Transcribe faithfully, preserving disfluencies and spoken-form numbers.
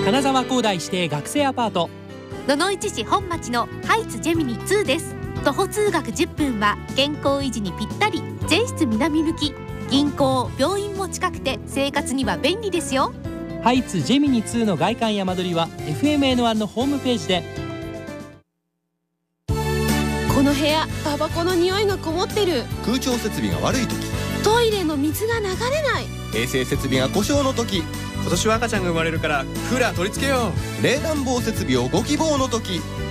金沢工大指定学生アパート、 野々市市本町のハイツジェミニツーです。徒歩通学じゅっぷんは健康維持にぴったり。全室南向き、銀行病院も近くて生活には便利ですよ。 ハイツジェミニツーの外観や間取りは エフエムエヌワン のホームページで。 この部屋タバコの匂いがこもってる。 空調設備が悪い時、 トイレの水が流れない。 衛生設備が故障の時、 今年は赤ちゃんが生まれるからクーラー取り付けよう。 冷暖房設備をご希望の時、